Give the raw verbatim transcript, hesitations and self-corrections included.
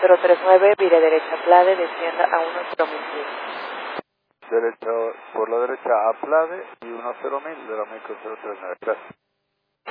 cero tres nueve, vire derecha Plade, descienda a uno cero mil. Derecha, por la derecha a Plade y uno cero mil de la micro cero tres nueve. Gracias.